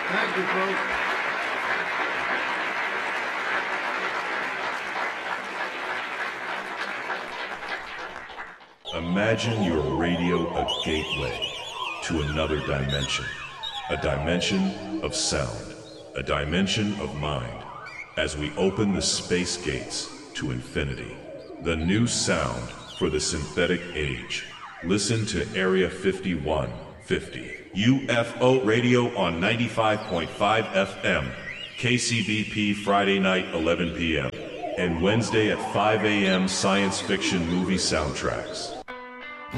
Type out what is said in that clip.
Thank you, folks. Imagine your radio a gateway to another dimension. A dimension of sound. A dimension of mind. As we open the space gates to infinity. The new sound for the synthetic age. Listen to Area 5150. UFO radio on 95.5 FM. KCBP Friday night 11 p.m. And Wednesday at 5 a.m. science fiction movie soundtracks.